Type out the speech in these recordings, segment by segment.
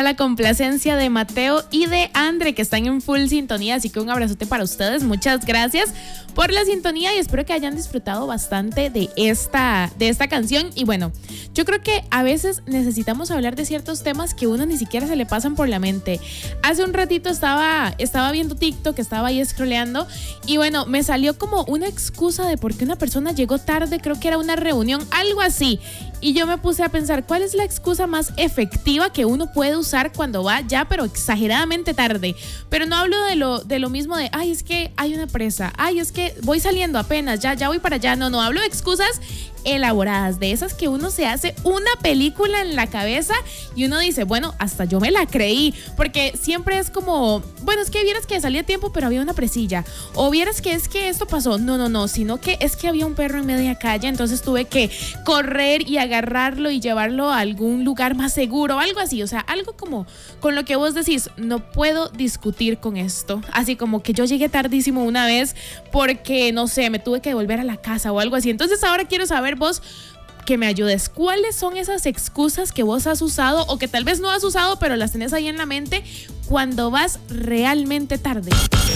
la complacencia de Mateo y de Andre, que están en full sintonía, así que un abrazote para ustedes. Muchas gracias por la sintonía y espero que hayan disfrutado bastante de esta canción. Y bueno, yo creo que a veces necesitamos hablar de ciertos temas que uno ni siquiera se le pasan por la mente. Hace un ratito estaba viendo TikTok, estaba ahí scrolleando y bueno, me salió como una excusa de por qué una persona llegó tarde, creo que era una reunión, algo así. Y yo me puse a pensar, ¿cuál es la excusa más efectiva que uno puede usar cuando va ya, pero exageradamente tarde? Pero no hablo de lo mismo de, ay, es que hay una presa, ay, es que voy saliendo apenas, ya voy para allá. No, hablo de excusas elaboradas, de esas que uno se hace una película en la cabeza y uno dice, bueno, hasta yo me la creí, porque siempre es como, bueno, es que vieras que salí a tiempo, pero había una presilla, o vieras que es que esto pasó, no, sino que es que había un perro en media calle, entonces tuve que correr y agarrarlo y llevarlo a algún lugar más seguro, algo así, o sea, algo como con lo que vos decís, no puedo discutir con esto, así como que yo llegué tardísimo una vez porque, no sé, me tuve que volver a la casa o algo así. Entonces ahora quiero saber vos, que me ayudes, ¿cuáles son esas excusas que vos has usado o que tal vez no has usado pero las tenés ahí en la mente cuando vas realmente tarde?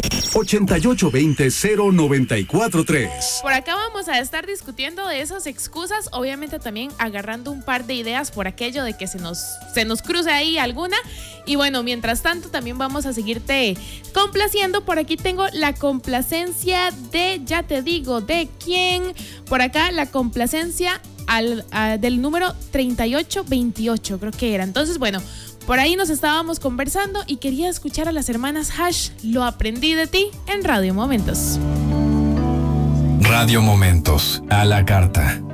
8820-094-3. Por acá vamos a estar discutiendo de esas excusas, obviamente también agarrando un par de ideas por aquello de que se nos cruce ahí alguna. Y bueno, mientras tanto también vamos a seguirte complaciendo. Por aquí tengo la complacencia de, ya te digo, ¿de quién? Por acá la complacencia del número 3828, creo que era. Entonces, bueno, por ahí nos estábamos conversando y quería escuchar a las hermanas Hash, Lo aprendí de ti, en Radio Momentos. Radio Momentos, a la carta.